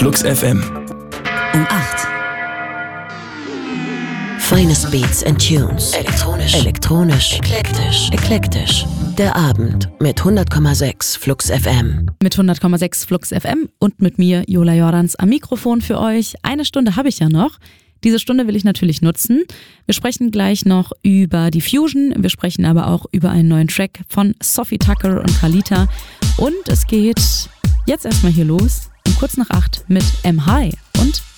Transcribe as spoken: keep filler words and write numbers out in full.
Flux F M. Um acht. Finest Beats and Tunes. Elektronisch. Elektronisch. Eklektisch. Eklektisch. Der Abend mit hundert Komma sechs Flux F M. Mit hundert Komma sechs Flux F M und mit mir, Jola Jordans, am Mikrofon für euch. Eine Stunde habe ich ja noch. Diese Stunde will ich natürlich nutzen. Wir sprechen gleich noch über die Fusion. Wir sprechen aber auch über einen neuen Track von Sophie Tucker und Khalita. Und es geht jetzt erstmal hier los, um kurz nach acht mit M. High und